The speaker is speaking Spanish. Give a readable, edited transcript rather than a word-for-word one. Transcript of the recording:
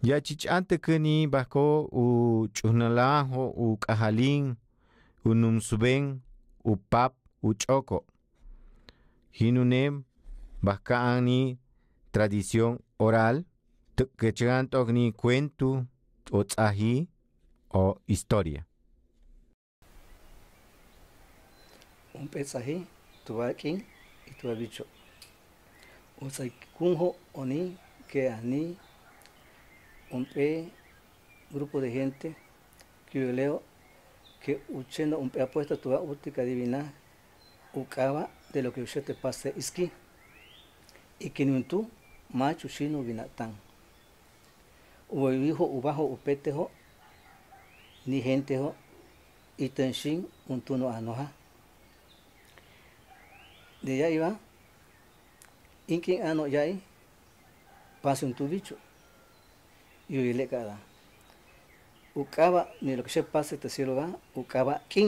Ya chichante kani bako u chunalajo u kajalin u numsuben u pap u choko. Hinunem bakani tradición oral que ni cuento o tzahi o historia. Un pesaje, tu vaquín y tu bicho. Un kunjo oni que ani un grupo de gente que yo leo que uchendo un apuesta tu útica divina ucaba de lo que usted te pase iski y que ni tú macho chino vinatán o hijo ubajo upetejo ni gente ho y tenshin un tuno anoja de ya iba inkin ano yai pase un tu bicho y le cada ucaba ni lo que se pase te cielo va ucaba